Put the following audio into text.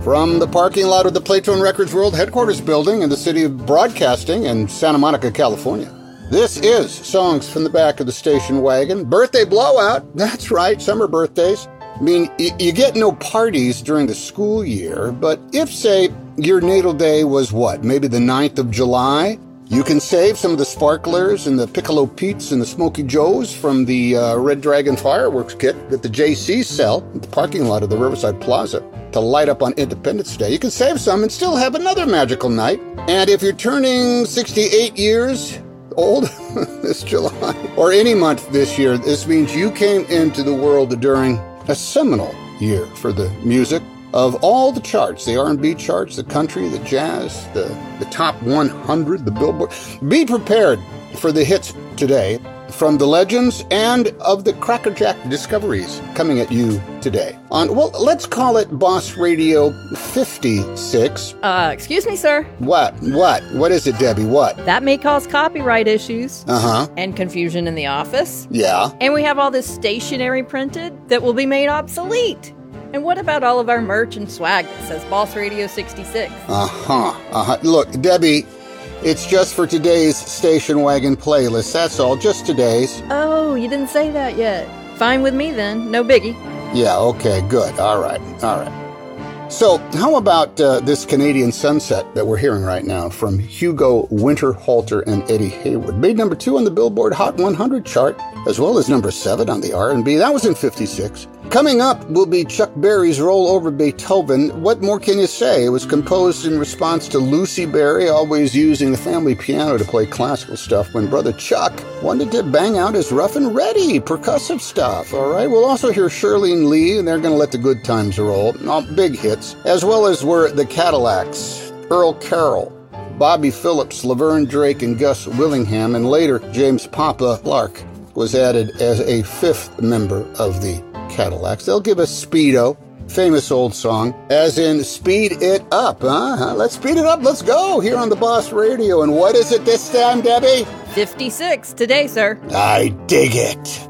From the parking lot of the Playtone Records World Headquarters building in the city of Broadcasting in Santa Monica, California. This is Songs from the Back of the Station Wagon. Birthday blowout. That's right, summer birthdays. I mean, you get no parties during the school year, but if, say, your natal day was what, maybe the 9th of July, you can save some of the sparklers and the Piccolo Petes and the Smoky Joes from the Red Dragon fireworks kit that the JCs sell at the parking lot of the Riverside Plaza to light up on Independence Day. You can save some and still have another magical night. And if you're turning 68 years old this July, or any month this year, this means you came into the world during a seminal year for the music of all the charts, the R&B charts, the country, the jazz, the top 100, the Billboard. Be prepared for the hits today from the legends and of the crackerjack discoveries coming at you today on, well, let's call it Boss Radio 56. Excuse me, sir. What? What is it, Debbie? What? That may cause copyright issues. Uh-huh. And confusion in the office. Yeah. And we have all this stationery printed that will be made obsolete. And what about all of our merch and swag that says Boss Radio 66? Look, Debbie, it's just for today's Station Wagon playlist. That's all, just today's. Oh, you didn't say that yet. Fine with me then, no biggie. Yeah, okay, good. All right. So, how about this Canadian sunset that we're hearing right now from Hugo Winterhalter and Eddie Hayward? Made number 2 on the Billboard Hot 100 chart, as well as number 7 on the R&B. That was in 56. Coming up will be Chuck Berry's Roll Over Beethoven. What more can you say? It was composed in response to Lucy Berry, always using the family piano to play classical stuff, when Brother Chuck wanted to bang out his rough and ready percussive stuff, all right? We'll also hear Shirlene Lee, and they're going to let the good times roll. All big hits, as well as were the Cadillacs, Earl Carroll, Bobby Phillips, Laverne Drake, and Gus Willingham, and later James Papa Clark was added as a 5th member of the Cadillacs. They'll give us Speedo, famous old song, as in speed it up, huh? Let's speed it up. Let's go here on the Boss Radio. And what is it this time, Debbie? 56 today, sir. I dig it.